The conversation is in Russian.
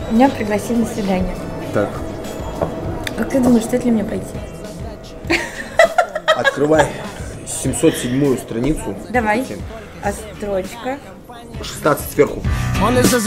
Меня пригласили на свидание. Так, Как ты думаешь, стоит ли мне пойти? открывай 707-ю страницу. Давай. А строчка? 16 сверху.